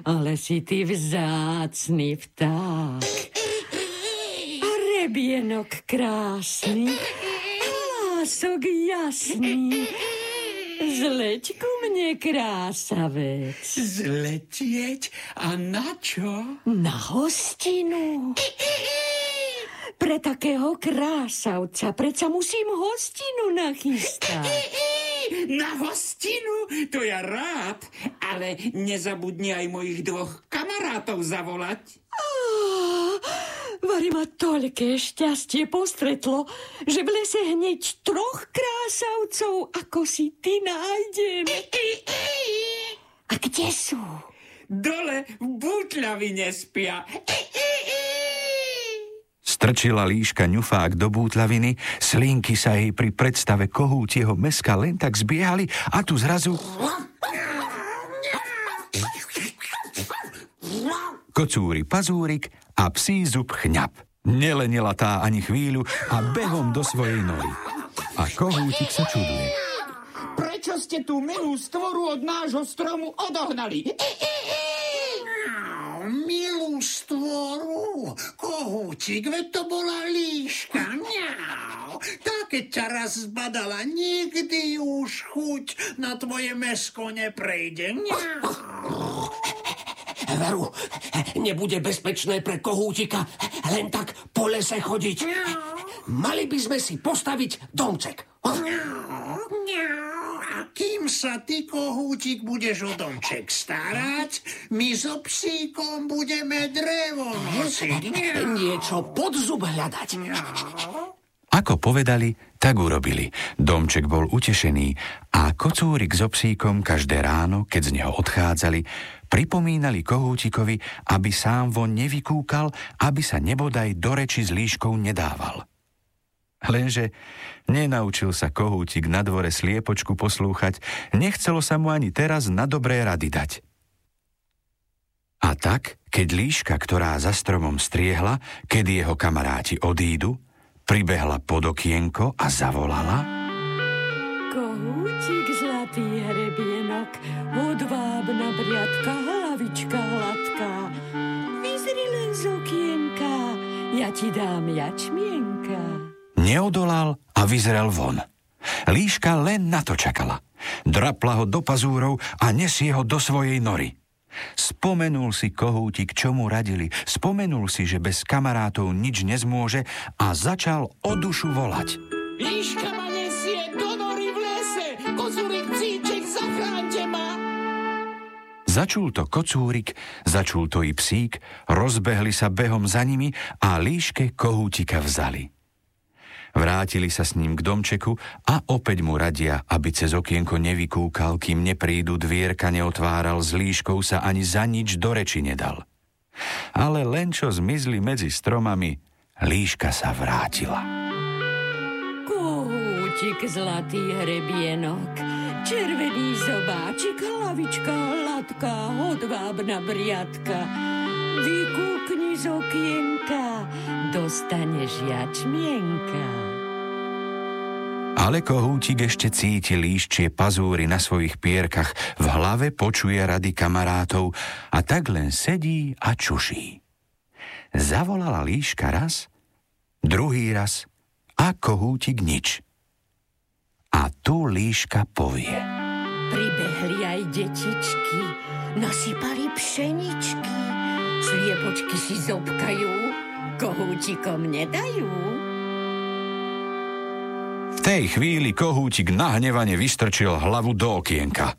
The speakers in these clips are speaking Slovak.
ale si ty vzácny vták. A rebienok krásny, hlások jasný. Zleť ku mne, krásavec. Zletieť? A na čo? Na hostinu. Pre takého krásavca predsa musím hostinu nachystať. Na hostinu? To ja rád. Ale nezabudni aj mojich 2 kamarátov zavolať. Vari ma toľké šťastie postretlo, že v lese hneď 3 krásavcov, ako si ty, nájdem. A kde sú? Dole v bútľavine spia. Strčila líška ňufák do bútľaviny, slinky sa jej pri predstave kohútieho mäska len tak zbiehali a tu zrazu... Kocúri pazúrik a psí zub chňap. Nelenila tá ani chvíľu a behom do svojej nory. A kohútik sa čuduje. Prečo ste tú milú stvoru od nášho stromu odohnali? Milú stvoru? Kohútik, veď to bola líška. Tá, keď ťa raz zbadala, nikdy už chuť na tvoje mäsko neprejde. Veru, nebude bezpečné pre kohútika len tak po lese chodiť. Mali by sme si postaviť domček. A kým sa ty, kohútik, budeš o domček starať, my so psíkom budeme drevo nosiť. Niečo pod zub hľadať. Ako povedali, tak urobili. Domček bol utešený a kocúrik so psíkom každé ráno, keď z neho odchádzali, pripomínali kohútikovi, aby sám von nevykúkal, aby sa nebodaj do reči s líškou nedával. Lenže nenaučil sa kohútik na dvore sliepočku poslúchať, nechcelo sa mu ani teraz na dobré rady dať. A tak, keď líška, ktorá za stromom striehla, kedy jeho kamaráti odídu, pribehla pod okienko a zavolala: Kohútik, zlatý hrebienok, hodvábna briadka, hlavička hladká. Vyzri len z okienka, ja ti dám jačmienka. Neodolal a vyzrel von. Líška len na to čakala. Drapla ho do pazúrov a nesie ho do svojej nory. Spomenul si kohútik, čo mu radili. Spomenul si, že bez kamarátov nič nezmôže a začal o dušu volať. Líška ma nesie do nory v lese. Kocúrik, psíček, zachránte ma. Začul to kocúrik, začul to i psík, rozbehli sa behom za nimi a líške kohútika vzali. Vrátili sa s ním k domčeku a opäť mu radia, aby cez okienko nevykúkal, kým neprídu, dvierka neotváral, s líškou sa ani za nič do reči nedal. Ale len čo zmizli medzi stromami, líška sa vrátila. Kohútik, zlatý hrebienok, červený zobáčik, hlavička hladká, hodvábna briadka. Vykúkni z okienka, dostaneš jačmienka. Ale kohútik ešte cíti líščie pazúry na svojich pierkach, v hlave počuje rady kamarátov a tak len sedí a čuší. Zavolala líška raz, druhý raz a kohútik nič. A tu líška povie: Pribehli aj detičky, nasypali pšeničky, sliepočky si zobkajú, kohútikom nedajú. V tej chvíli kohútik nahnevane vystrčil hlavu do okienka.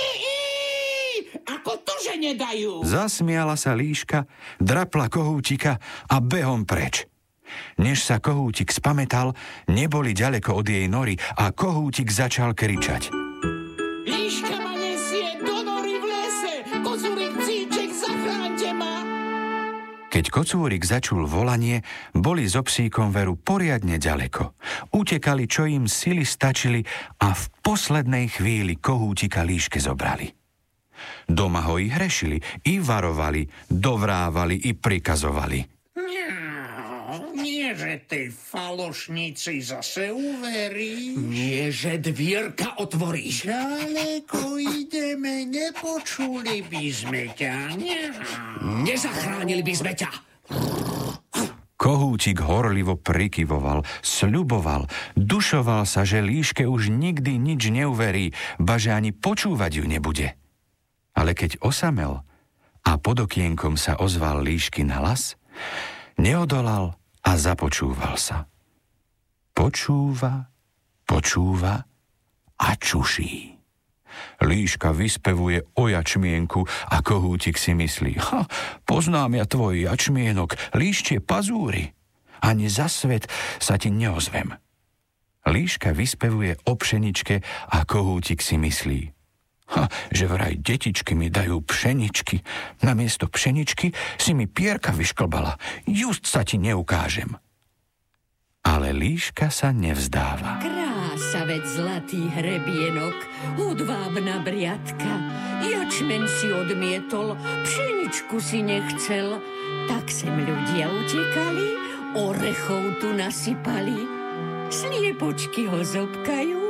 Ako to, že nedajú? Zasmiala sa líška, drapla kohútika a behom preč. Než sa kohútik spamätal, neboli ďaleko od jej nory a kohútik začal kričať: Líška ma nesie do nory v lese. Kocúrik, psíček, zachránte ma. Keď kocúrik začul volanie, boli so psíkom Veru poriadne ďaleko. Utekali, čo im sily stačili a v poslednej chvíli kohútika líške zobrali. Doma ho i hrešili, i varovali, dovrávali, i prikazovali. Nie, že tej falošnici zase uveríš. Nie, že dvierka otvoríš. Ďaleko ideme, nepočuli by sme ťa. Nezachránili by sme ťa. Kohútik horlivo prikyvoval, sľuboval, dušoval sa, že líške už nikdy nič neuverí, baže ani počúvať ju nebude. Ale keď osamel a pod okienkom sa ozval líškin hlas, neodolal a započúval sa. Počúva, počúva a čuší. Líška vyspevuje o jačmienku a kohútik si myslí: poznám ja tvoj jačmienok, líštie pazúry. Ani za svet sa ti neozvem. Líška vyspevuje o pšeničke a kohútik si myslí: že vraj detičky mi dajú pšeničky. Namiesto pšeničky si mi pierka vyšklbala. Just sa ti neukážem. Ale líška sa nevzdáva. Krásavec zlatý hrebienok, hudvábna briadka. Jačmeň si odmietol, pšeničku si nechcel. Tak sem ľudia utekali, orechov tu nasypali. Sliepočky ho zobkajú,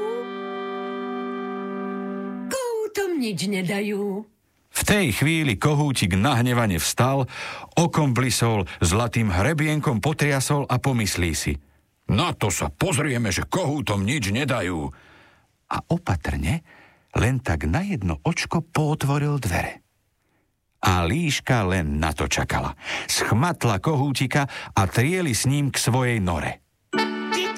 kohútom nič nedajú. V tej chvíli kohútik nahnevane vstal, okom blisol, zlatým hrebienkom potriasol a pomyslí si: na to sa pozrieme, že kohútom nič nedajú. A opatrne, len tak na jedno očko pootvoril dvere. A líška len na to čakala. Schmatla kohútika a trieli s ním k svojej nore.